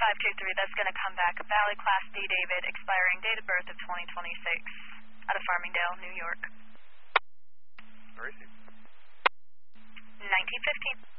523, that's going to come back. Valley Class D, David, expiring date of birth of 2026, out of Farmingdale, New York. Where is he? 1915.